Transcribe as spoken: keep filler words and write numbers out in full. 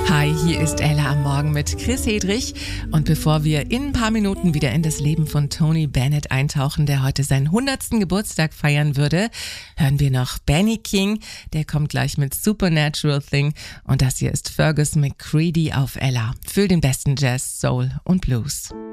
Hi, hier ist Ella am Morgen mit Chris Hedrich. Und bevor wir in ein paar Minuten wieder in das Leben von Tony Bennett eintauchen, der heute seinen hundertsten Geburtstag feiern würde, hören wir noch Benny King. Der kommt gleich mit Supernatural Thing. Und das hier ist Fergus McCready auf Ella. Für den besten Jazz, Soul und Blues.